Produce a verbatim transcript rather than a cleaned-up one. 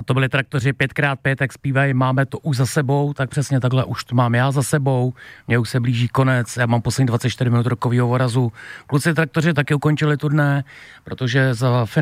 to byli Traktoři pět krát pět, jak zpívají, máme to už za sebou, tak přesně takhle už to mám já za sebou, mě už se blíží konec, já mám poslední dvacet čtyři minut rokovýho vorazu. Kluci Traktoři taky ukončili turné, protože za